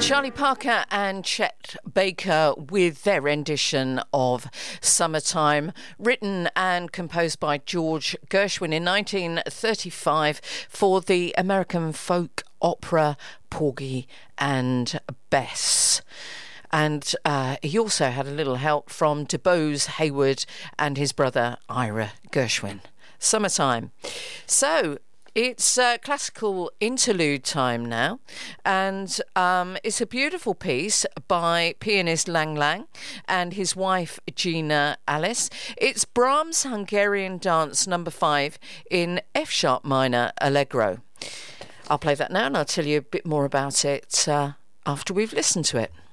Charlie Parker and Chet Baker with their rendition of Summertime, written and composed by George Gershwin in 1935 for the American folk opera Porgy and Bess. And he also had a little help from DuBose Hayward and his brother Ira Gershwin. Summertime. So it's classical interlude time now, and it's a beautiful piece by pianist Lang Lang and his wife Gina Alice. It's Brahms' Hungarian Dance No. 5 in F-sharp minor Allegro. I'll play that now and I'll tell you a bit more about it after we've listened to it.